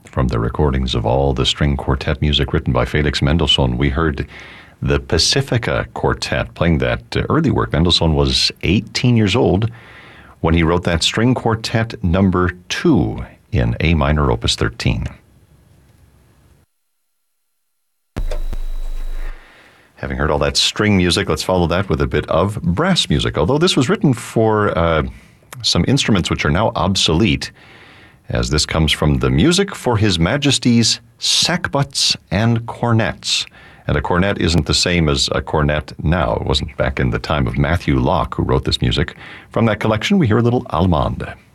From the recordings of all the string quartet music written by Felix Mendelssohn, we heard the Pacifica Quartet playing that early work. Mendelssohn was 18 years old when he wrote that string quartet number 2 in A minor, opus 13. Having heard all that string music, let's follow that with a bit of brass music. Although this was written for some instruments which are now obsolete, as this comes from the Music for His Majesty's Sackbuts and Cornets. And a cornet isn't the same as a cornet now. It wasn't back in the time of Matthew Locke, who wrote this music. From that collection, we hear a little Allemande.